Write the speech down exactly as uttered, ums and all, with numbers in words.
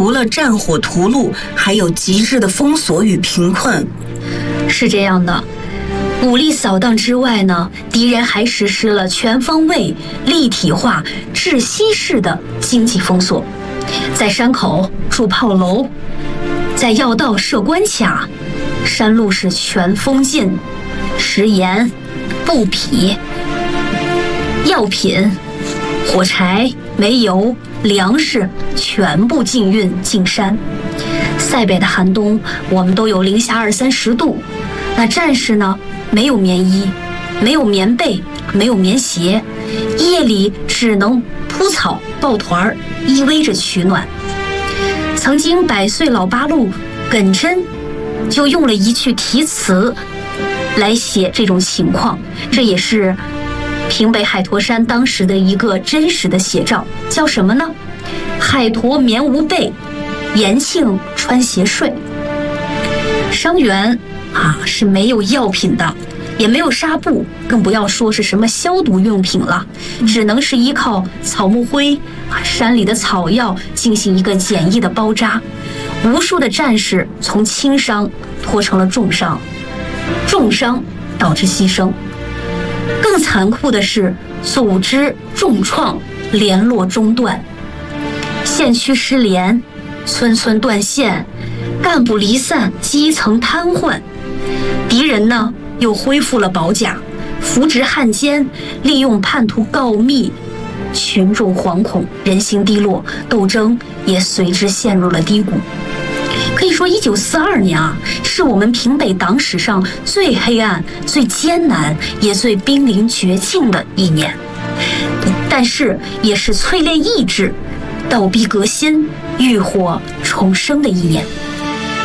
除了战火屠戮，还有极致的封锁与贫困。 是这样的，武力扫荡之外呢，敌人还实施了全方位、立体化、窒息式的经济封锁，在山口筑炮楼，在要道设关卡，山路是全封禁，食盐、布匹、药品、火柴、煤油、粮食全部禁运进山。塞北的寒冬，我们都有零下二三十度，那战士呢，没有棉衣，没有棉被，没有棉鞋，夜里只能铺草抱团依偎着取暖。曾经百岁老八路耿真就用了一句题词来写这种情况，这也是平北海坨山当时的一个真实的写照，叫什么呢？海坨棉无被，延庆穿鞋睡。伤员啊是没有药品的，也没有纱布，更不要说是什么消毒用品了，只能是依靠草木灰啊、山里的草药进行一个简易的包扎。无数的战士从轻伤拖成了重伤，重伤导致牺牲。更残酷的是，组织重创，联络中断，县区失联，村村断线，干部离散，基层瘫痪。敌人呢又恢复了保甲，扶植汉奸，利用叛徒告密，群众惶恐，人心低落，斗争也随之陷入了低谷。可以说一九四二年啊，是我们平北党史上最黑暗、最艰难，也最濒临绝境的一年，但是也是淬炼意志、倒逼革新、浴火重生的一年。